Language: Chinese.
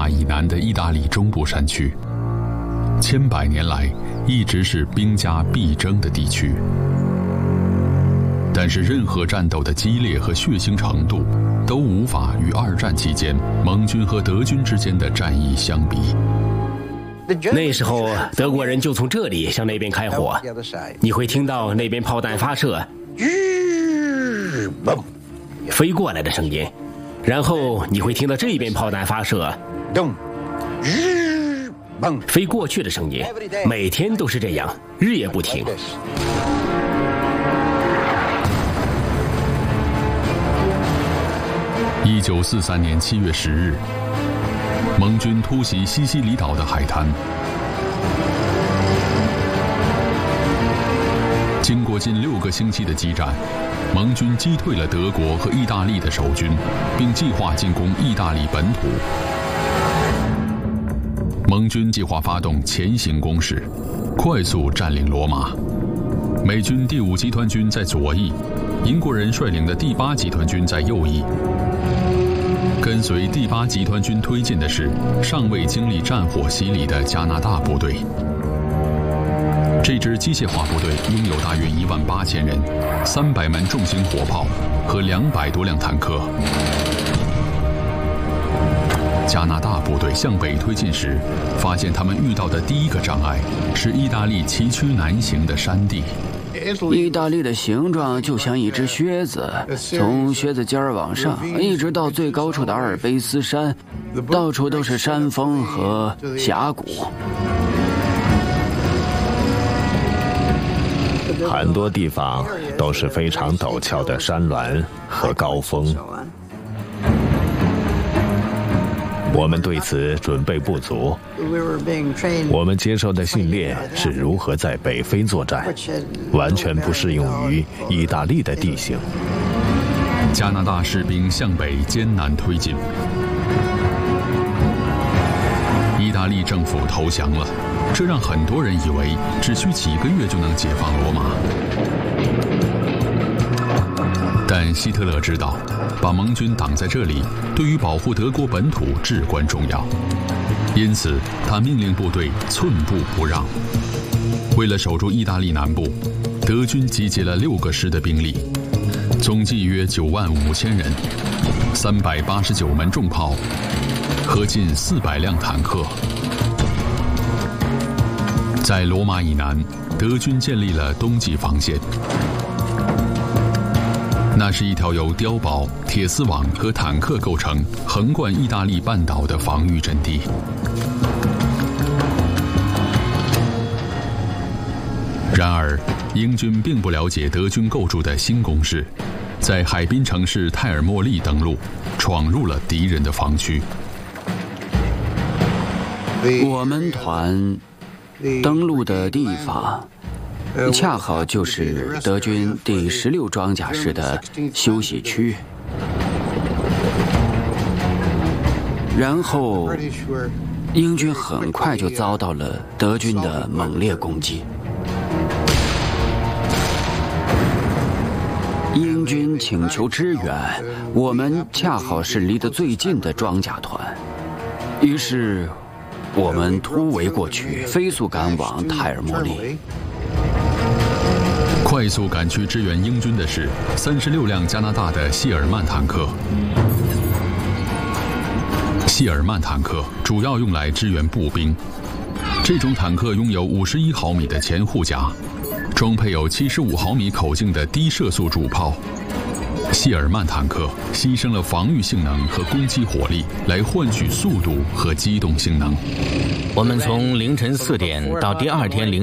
马以南的意大利中部山区，千百年来一直是兵家必争的地区。但是任何战斗的激烈和血腥程度都无法与二战期间盟军和德军之间的战役相比。 那时候德国人就从这里向那边开火，你会听到那边炮弹发射飞过来的声音，然后你会听到这边炮弹发射飞过去的声音，每天都是这样，日夜不停。 1943年7月10日，盟军突袭西西里岛的海滩。经过近6个星期的激战，盟军击退了德国和意大利的守军，并计划进攻意大利本土。盟军计划发动前行攻势，快速占领罗马。美军第5集团军在左翼，英国人率领的第8集团军在右翼。跟随第8集团军推进的是尚未经历战火洗礼的加拿大部队。这支机械化部队拥有大约18000人，300门重型火炮和200多辆坦克。加拿大部队向北推进时，发现他们遇到的第一个障碍是意大利崎岖难行的山地。 意大利的形状就像一只靴子，从靴子尖儿往上，一直到最高处的阿尔卑斯山，到处都是山峰和峡谷。 很多地方都是非常陡峭的山峦和高峰。我们对此准备不足，我们接受的训练是如何在北非作战，完全不适用于意大利的地形。 加拿大士兵向北艰难推进，意大利政府投降了，这让很多人以为只需几个月就能解放罗马。但希特勒知道，把盟军挡在这里对于保护德国本土至关重要，因此他命令部队寸步不让。为了守住意大利南部，德军集结了6个师的兵力，总计约95000人，389门重炮和近400辆坦克。在罗马以南，德军建立了冬季防线。那是一条由碉堡、铁丝网和坦克构成、横贯意大利半岛的防御阵地。然而，英军并不了解德军构筑的新工事，在海滨城市泰尔莫利登陆，闯入了敌人的防区。 我们团登陆的地方恰好就是德军第16装甲师的休息区，然后英军很快就遭到了德军的猛烈攻击。英军请求支援，我们恰好是离得最近的装甲团，于是我们突围过去，飞速赶往泰尔莫利。 快速赶去支援英军的是36辆加拿大的谢尔曼坦克。谢尔曼坦克主要用来支援步兵，这种坦克拥有51毫米的前护甲，装配有75毫米口径的低射速主炮。谢尔曼坦克牺牲了防御性能和攻击火力来换取速度和机动性能。 我们从凌晨4点到第2天凌